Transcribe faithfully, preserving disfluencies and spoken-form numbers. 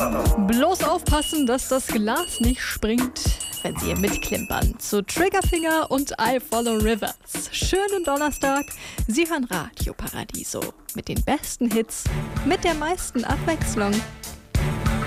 Bloß aufpassen, dass das Glas nicht springt, wenn Sie hier mitklimpern. Zu Triggerfinger und I Follow Rivers. Schönen Donnerstag. Sie hören Radio Paradiso mit den besten Hits, mit der meisten Abwechslung.